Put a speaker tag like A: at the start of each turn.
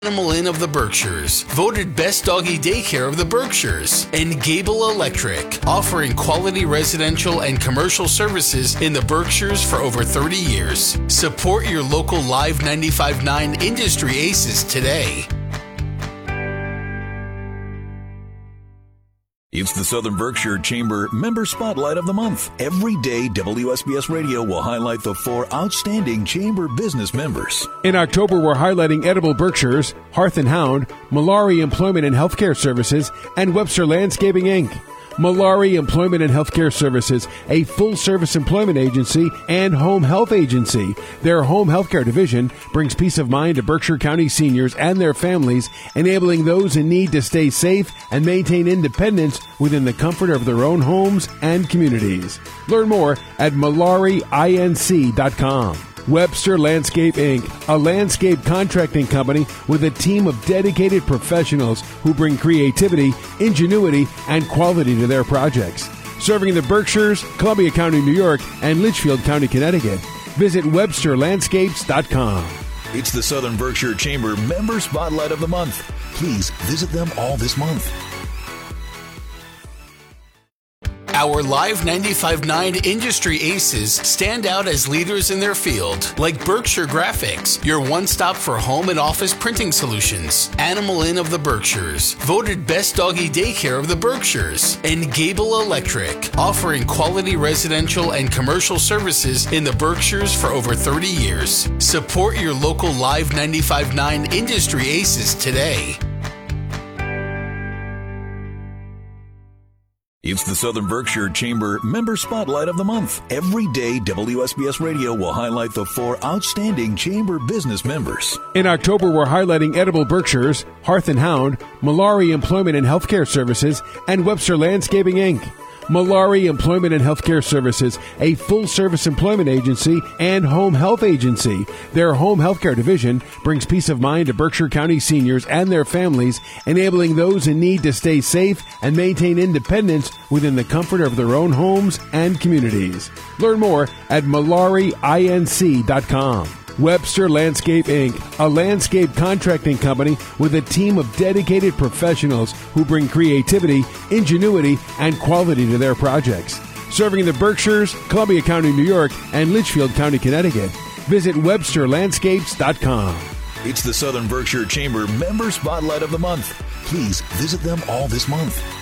A: Animal Inn of the Berkshires, voted best doggy daycare of the Berkshires, and Gable Electric, offering quality residential and commercial services in the Berkshires for over 30 years. Support your local Live 95.9 industry aces today.
B: It's the Southern Berkshire Chamber Member Spotlight of the Month. Every day, WSBS Radio will highlight the 4 outstanding Chamber business members.
C: In October, we're highlighting Edible Berkshires, Hearth and Hound, Malari Employment and Healthcare Services, and Webster Landscaping, Inc. Malari Employment and Healthcare Services, a full-service employment agency and home health agency. Their home healthcare division brings peace of mind to Berkshire County seniors and their families, enabling those in need to stay safe and maintain independence within the comfort of their own homes and communities. Learn more at malariinc.com. Webster Landscape, Inc., a landscape contracting company with a team of dedicated professionals who bring creativity, ingenuity, and quality to their projects. Serving the Berkshires, Columbia County, New York, and Litchfield County, Connecticut. Visit websterlandscapes.com.
B: It's the Southern Berkshire Chamber Member Spotlight of the Month. Please visit them all this month.
A: Our Live 95.9 industry aces stand out as leaders in their field, like Berkshire Graphics, your one-stop for home and office printing solutions, Animal Inn of the Berkshires, voted best doggy daycare of the Berkshires, and Gable Electric, offering quality residential and commercial services in the Berkshires for over 30 years. Support your local Live 95.9 industry aces today.
B: It's the Southern Berkshire Chamber Member Spotlight of the Month. Every day, WSBS Radio will highlight the 4 outstanding Chamber business members.
C: In October, we're highlighting Edible Berkshires, Hearth and Hound, Malari Employment and Healthcare Services, and Webster Landscaping, Inc. Malari Employment and Healthcare Services, a full-service employment agency and home health agency. Their home healthcare division brings peace of mind to Berkshire County seniors and their families, enabling those in need to stay safe and maintain independence within the comfort of their own homes and communities. Learn more at malariinc.com. Webster Landscape, Inc., a landscape contracting company with a team of dedicated professionals who bring creativity, ingenuity, and quality to their projects. Serving the Berkshires, Columbia County, New York, and Litchfield County, Connecticut. Visit websterlandscapes.com.
B: It's the Southern Berkshire Chamber Member Spotlight of the Month. Please visit them all this month.